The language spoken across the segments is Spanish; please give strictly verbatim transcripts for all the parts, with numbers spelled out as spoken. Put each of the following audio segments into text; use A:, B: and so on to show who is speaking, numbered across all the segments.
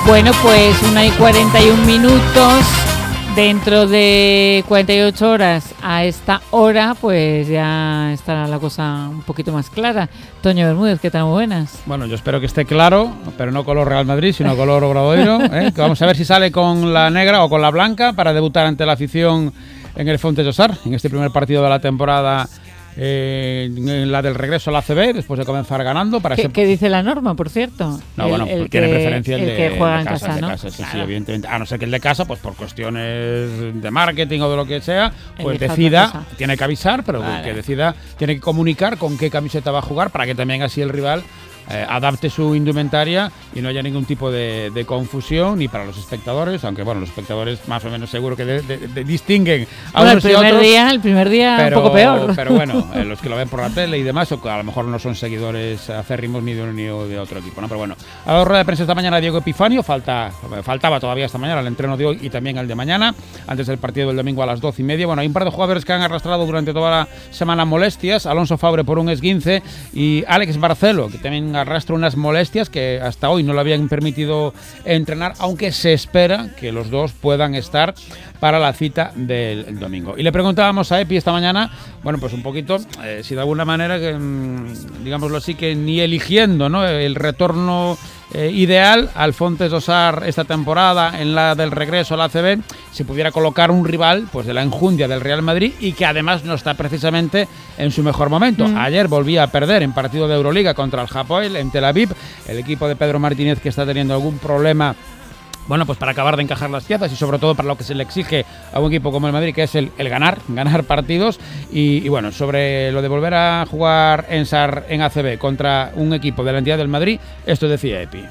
A: Bueno, pues una y cuarenta y un minutos. Dentro de cuarenta y ocho horas a esta hora, pues ya estará la cosa un poquito más clara. Toño Bermúdez, ¿qué tal? Muy buenas.
B: Bueno, yo espero que esté claro, pero no color Real Madrid, sino color Obradoiro, ¿eh? Que vamos a ver si sale con la negra o con la blanca para debutar ante la afición en el Fontes do Sar, en este primer partido de la temporada. Eh, en la del regreso a la A C B, después de comenzar ganando. Para
A: ¿Qué,
B: ese...
A: ¿Qué dice la norma, por cierto?
B: No,
A: el,
B: bueno,
A: el
B: pues tiene
A: que,
B: preferencia el,
A: el
B: de,
A: que juega
B: de
A: en
B: casa,
A: casa,
B: de
A: ¿no?
B: casa, sí,
A: claro.
B: sí, evidentemente. A no ser que el de casa, pues por cuestiones de marketing o de lo que sea, pues
A: Elija
B: decida, tiene que avisar, pero
A: vale.
B: que decida, tiene que comunicar con qué camiseta va a jugar para que también así el rival Eh, adapte su indumentaria y no haya ningún tipo de, de confusión ni para los espectadores, aunque bueno, los espectadores más o menos seguro que de, de, de distinguen a
A: bueno,
B: unos
A: el
B: y
A: primer
B: otros,
A: día, el primer día
B: pero,
A: un poco peor.
B: pero bueno, eh, los que lo ven por la tele y demás, o que a lo mejor no son seguidores acérrimos ni de uno ni de otro equipo, ¿no? Pero bueno, a la rueda de prensa esta mañana Diego Epifanio, falta, faltaba todavía esta mañana el entreno de hoy y también el de mañana, antes del partido del domingo a las doce y media. Bueno, hay un par de jugadores que han arrastrado durante toda la semana molestias, Alonso Fabre por un esguince y Alex Barcelo, que también arrastra unas molestias que hasta hoy no le habían permitido entrenar, aunque se espera que los dos puedan estar para la cita del domingo. Y le preguntábamos a Epi esta mañana, bueno, pues un poquito, eh, si de alguna manera, que, digámoslo así, que ni eligiendo, ¿no?, el retorno eh, ideal al Fontes do Sar esta temporada, en la del regreso a la A C B, si pudiera colocar un rival pues de la enjundia del Real Madrid y que además no está precisamente en su mejor momento. Mm. Ayer volvía a perder en partido de Euroliga contra el Hapoel en Tel Aviv, el equipo de Pedro Martínez, que está teniendo algún problema, bueno, pues para acabar de encajar las piezas y sobre todo para lo que se le exige a un equipo como el Madrid, que es el, el ganar, ganar partidos. Y, y bueno, sobre lo de volver a jugar en Sar, en A C B, contra un equipo de la entidad del Madrid, esto decía Epi.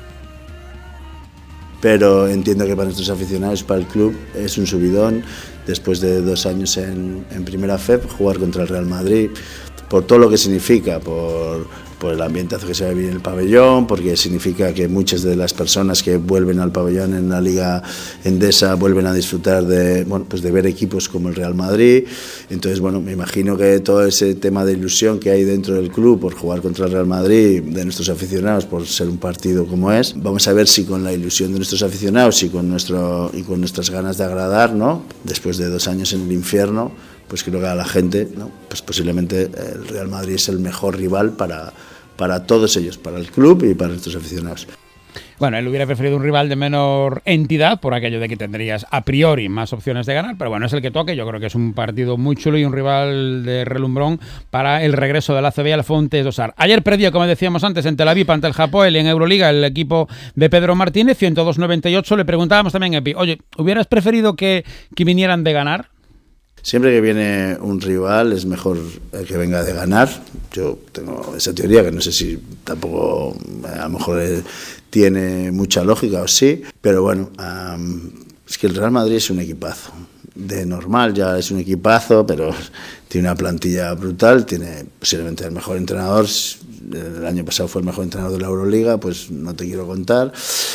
C: Pero entiendo que para nuestros aficionados, para el club, es un subidón. Después de dos años en, en Primera F E P, jugar contra el Real Madrid, por todo lo que significa, por... por el ambientazo que se va a vivir en el pabellón, porque significa que muchas de las personas que vuelven al pabellón en la Liga Endesa vuelven a disfrutar de, bueno, pues de ver equipos como el Real Madrid. Entonces, bueno, me imagino que todo ese tema de ilusión que hay dentro del club por jugar contra el Real Madrid, de nuestros aficionados, por ser un partido como es, vamos a ver si con la ilusión de nuestros aficionados y con, nuestro, y con nuestras ganas de agradar, ¿no?, después de dos años en el infierno, pues creo que a la gente, ¿no?, pues posiblemente el Real Madrid es el mejor rival para, para todos ellos, para el club y para nuestros aficionados.
B: Bueno, él hubiera preferido un rival de menor entidad por aquello de que tendrías a priori más opciones de ganar, pero bueno, es el que toque. Yo creo que es un partido muy chulo y un rival de relumbrón para el regreso de la A C B al Fontes do Sar. Ayer perdió, como decíamos antes, en Tel Aviv ante el Hapoel y en Euroliga el equipo de Pedro Martínez, ciento dos noventa y ocho. Le preguntábamos también a Epi, oye, ¿hubieras preferido que, que vinieran de ganar?
C: Siempre que viene un rival es mejor que venga de ganar. Yo tengo esa teoría que no sé si tampoco a lo mejor tiene mucha lógica o sí, pero bueno, um, es que el Real Madrid es un equipazo. De normal ya es un equipazo, pero tiene una plantilla brutal, tiene posiblemente el mejor entrenador. El año pasado fue el mejor entrenador de la Euroliga, pues no te quiero contar.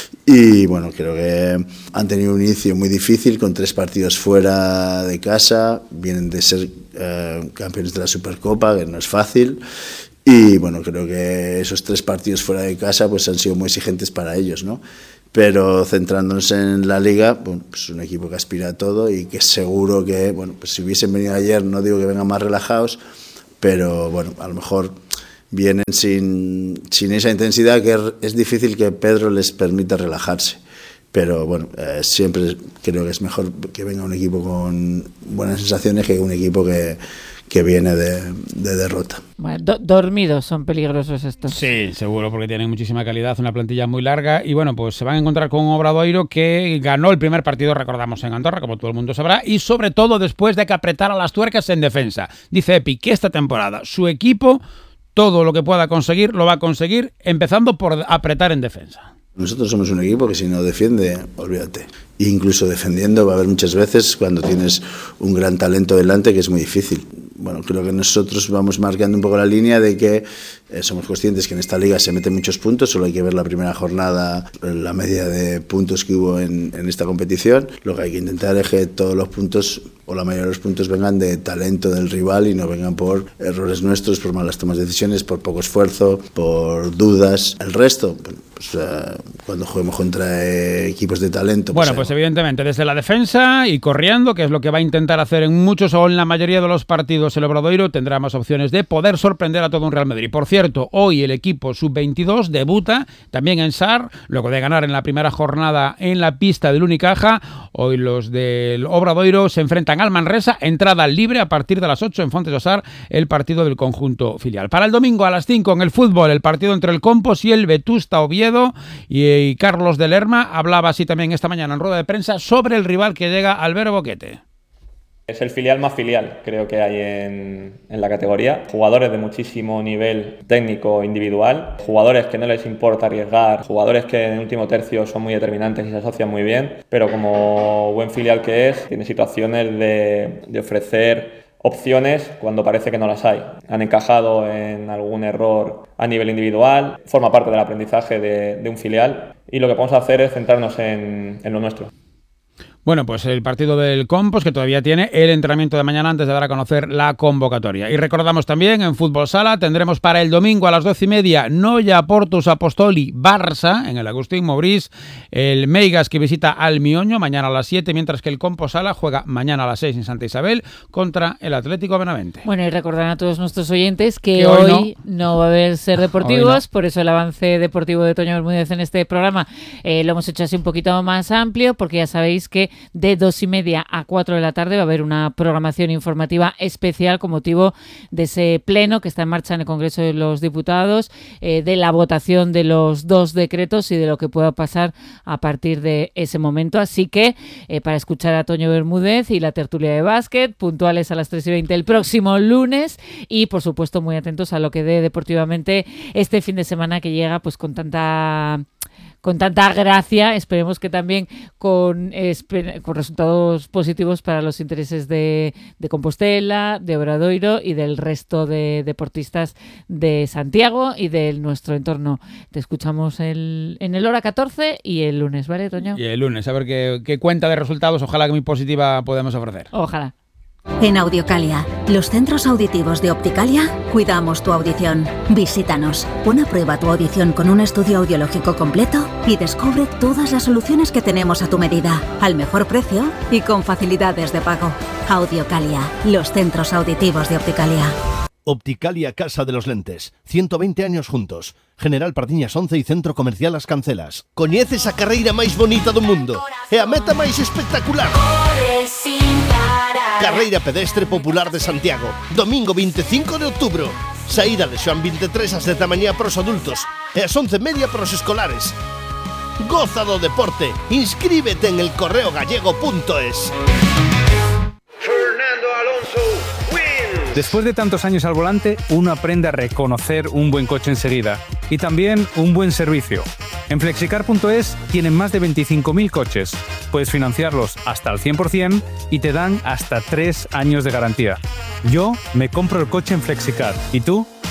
C: Y bueno, creo que han tenido un inicio muy difícil con tres partidos fuera de casa, vienen de ser eh, campeones de la Supercopa, que no es fácil. Y bueno, creo que esos tres partidos fuera de casa pues han sido muy exigentes para ellos, ¿no? Pero centrándonos en la Liga, bueno, pues un equipo que aspira a todo y que seguro que, bueno, pues si hubiesen venido ayer, no digo que vengan más relajados, pero bueno, a lo mejor vienen sin, sin esa intensidad que es difícil que Pedro les permita relajarse. Pero bueno, eh, siempre creo que es mejor que venga un equipo con buenas sensaciones que un equipo que, que viene de, de derrota.
A: Bueno, do- dormidos son peligrosos estos.
B: Sí, seguro, porque tienen muchísima calidad, una plantilla muy larga y bueno, pues se van a encontrar con un Obradoiro que ganó el primer partido, recordamos, en Andorra, como todo el mundo sabrá, y sobre todo después de que apretara las tuercas en defensa. Dice Epi que esta temporada su equipo todo lo que pueda conseguir lo va a conseguir, empezando por apretar en defensa.
C: Nosotros somos un equipo que si no defiende, olvídate. Incluso defendiendo va a haber muchas veces cuando tienes un gran talento delante que es muy difícil. Bueno, creo que nosotros vamos marcando un poco la línea de que Eh, somos conscientes que en esta liga se meten muchos puntos, solo hay que ver la primera jornada, la media de puntos que hubo en, en esta competición. Lo que hay que intentar es que todos los puntos, o la mayoría de los puntos, vengan de talento del rival y no vengan por errores nuestros, por malas tomas de decisiones, por poco esfuerzo, por dudas. El resto, bueno, pues uh, cuando juguemos contra eh, equipos de talento...
B: Bueno,
C: pues,
B: pues evidentemente desde la defensa y corriendo, que es lo que va a intentar hacer en muchos o en la mayoría de los partidos el Obradoiro, tendrá más opciones de poder sorprender a todo un Real Madrid. Por cierto, hoy el equipo sub veintidós debuta también en S A R, luego de ganar en la primera jornada en la pista del Unicaja. Hoy los del Obradoiro se enfrentan al Manresa, entrada libre a partir de las ocho en Fontes de Sar, el partido del conjunto filial. Para el domingo a las cinco en el fútbol, el partido entre el Compos y el Vetusta Oviedo, y, y Carlos de Lerma hablaba así también esta mañana en rueda de prensa sobre el rival que llega, Albero Boquete.
D: Es el filial más filial, creo que hay en, en la categoría. Jugadores de muchísimo nivel técnico individual, jugadores que no les importa arriesgar, jugadores que en el último tercio son muy determinantes y se asocian muy bien, pero como buen filial que es, tiene situaciones de, de ofrecer opciones cuando parece que no las hay. Han encajado en algún error a nivel individual, forma parte del aprendizaje de, de un filial, y lo que podemos hacer es centrarnos en, en lo nuestro.
B: Bueno, pues el partido del Compos, que todavía tiene el entrenamiento de mañana antes de dar a conocer la convocatoria. Y recordamos también, en Fútbol Sala tendremos para el domingo a las doce y media Noia Portus Apostoli Barça, en el Agustín Mobrís, el Meigas que visita al Mioño mañana a las siete, mientras que el Compos Sala juega mañana a las seis en Santa Isabel contra el Atlético Benavente.
A: Bueno, y recordar a todos nuestros oyentes que,
B: que
A: hoy,
B: hoy
A: no. no va a haber Ser Deportivos,
B: no.
A: Por eso el avance deportivo de Toño Bermúdez en este programa eh, lo hemos hecho así un poquito más amplio, porque ya sabéis que de dos y media a cuatro de la tarde va a haber una programación informativa especial con motivo de ese pleno que está en marcha en el Congreso de los Diputados, eh, de la votación de los dos decretos y de lo que pueda pasar a partir de ese momento. Así que eh, para escuchar a Toño Bermúdez y la tertulia de básquet, puntuales a las tres y veinte el próximo lunes, y por supuesto muy atentos a lo que dé deportivamente este fin de semana que llega pues con tanta... con tanta gracia, esperemos que también con, esper- con resultados positivos para los intereses de, de Compostela, de Obradoiro y del resto de deportistas de Santiago y de nuestro entorno. Te escuchamos el, en el hora catorce y el lunes, ¿vale, Toño?
B: Y el lunes, a ver qué, qué cuenta de resultados, ojalá que muy positiva podamos ofrecer.
A: Ojalá.
E: En Audiocalia, los centros auditivos de Opticalia, cuidamos tu audición. Visítanos, pon a prueba tu audición con un estudio audiológico completo y descubre todas las soluciones que tenemos a tu medida, al mejor precio y con facilidades de pago. Audiocalia, los centros auditivos de Opticalia.
F: Opticalia Casa de los Lentes, ciento veinte años juntos. General Pardiñas once y Centro Comercial As Cancelas. Coñeces a carreira máis bonita do mundo e a meta máis espectacular. Carreira pedestre popular de Santiago, domingo veinticinco de outubro. Saída de Xoán veintitrés ás dez da mañá para os adultos e ás once e media para os escolares. Goza do deporte, inscríbete en el correo gallego punto es.
G: Fernando Alonso wins.
H: Después de tantos años al volante, uno aprende a reconocer un buen coche enseguida y también un buen servicio. En flexicar punto es tienen más de veinticinco mil coches. Puedes financiarlos hasta el cien por ciento y te dan hasta tres años de garantía. Yo me compro el coche en Flexicar. ¿Y tú?